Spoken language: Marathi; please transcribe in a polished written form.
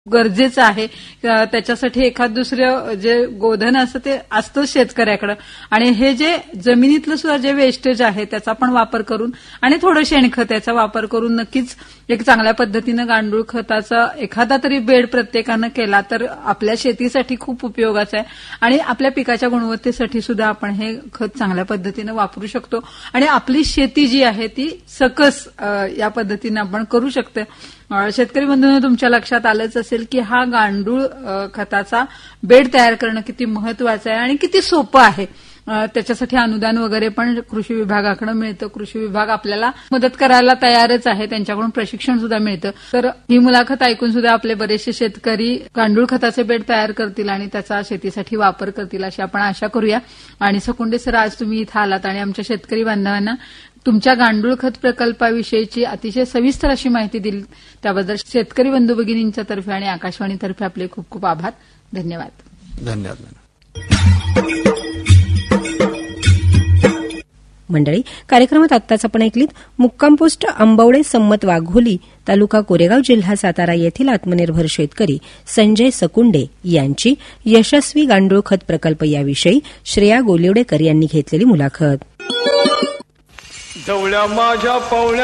गरजेचं आहे. त्याच्यासाठी एखाद दुसरं जे गोधन असतं ते असतं शेतकऱ्याकडे, आणि हे जे जमिनीतलं सुद्धा जे वेस्टेज आहे त्याचा पण वापर करून आणि थोडं शेणखत याचा वापर करून नक्कीच एक चांगल्या पद्धतीनं गांडूळ खताचा एखादा तरी बेड प्रत्येकानं केला तर आपल्या शेतीसाठी खूप उपयोगाचा आहे आणि आपल्या पिकाच्या गुणवत्तेसाठी सुद्धा आपण हे खत चांगल्या पद्धतीनं वापरू शकतो आणि आपली शेती जी आहे ती सकस या पद्धतीनं आपण करू शकतो. शेतकरी बंधूंनो, तुमच्या लक्षात आलंच असेल की हा गांडूळ खताचा बेड तयार करणं किती महत्वाचं आहे आणि किती सोपं आहे. त्याच्यासाठी अनुदान वगैरे पण कृषी विभागाकडे मिळतं. कृषी विभाग आपल्याला मदत करायला तयारच आहे, त्यांच्याकडून प्रशिक्षण सुद्धा मिळतं. तर ही मुलाखत ऐकून सुद्धा आपले बरेचसे शेतकरी गांडूळ खताचे बेड तयार करतील आणि त्याचा शेतीसाठी वापर करतील अशी आपण आशा करूया. आणि सकुंडे सर, आज तुम्ही इथं आलात आणि आमच्या शेतकरी बांधवांना तुमच्या गांडूळ खत प्रकल्पाविषयीची अतिशय सविस्तर अशी माहिती दिली, त्याबद्दल शेतकरी बंधू भगिनींच्या तर्फे आणि आकाशवाणीतर्फे आपले खूप खूप आभार. धन्यवाद. धन्यवाद. मंडळी, कार्यक्रमात आत्ताच आपण ऐकलीत मुक्काम पोस्ट आंबवडे सम्मत वाघोली, तालुका कोरेगाव, जिल्हा सातारा येथील आत्मनिर्भर शेतकरी संजय सकुंडे यांची यशस्वी गांडूळ खत प्रकल्प याविषयी श्रेया गोलिवडेकर यांनी घेतलेली मुलाखत. जवळ्या माझ्या पावल्या